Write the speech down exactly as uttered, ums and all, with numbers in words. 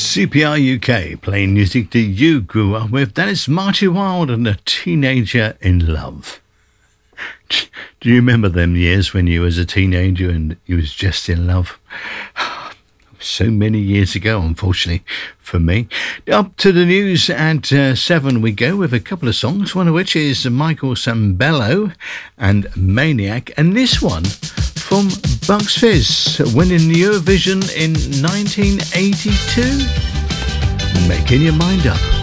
C P R U K, playing music that you grew up with. That is Marty Wilde and A Teenager in Love. Do you remember them years when you was a teenager and you was just in love? So many years ago, unfortunately, for me. Up to the news at uh, seven we go with a couple of songs, one of which is Michael Sambello and Maniac, and this one from Bucks Fizz, winning the Eurovision in nineteen eighty-two. Making your mind up.